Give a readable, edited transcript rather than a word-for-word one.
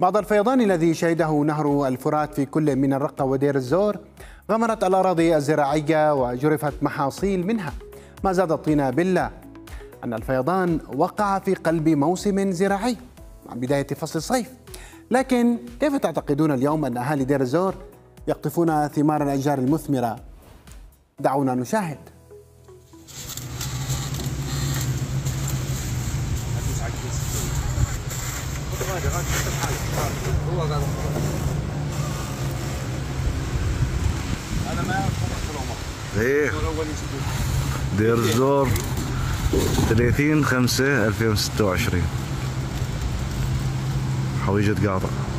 بعد الفيضان الذي شهده نهر الفرات في كل من الرقة ودير الزور غمرت الأراضي الزراعية وجرفت محاصيل منها، ما زاد الطين بلة أن الفيضان وقع في قلب موسم زراعي مع بداية فصل الصيف. لكن كيف تعتقدون اليوم أن أهالي دير الزور يقطفون ثمار الأشجار المثمرة؟ دعونا نشاهد. دير الزور 30/5/2026 حويجة قاطع.